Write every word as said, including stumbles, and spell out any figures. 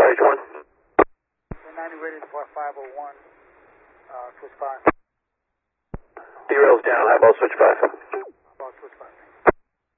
Stage one. ninety rated for five oh one, uh, switch five. Derail's down, high ball switch five.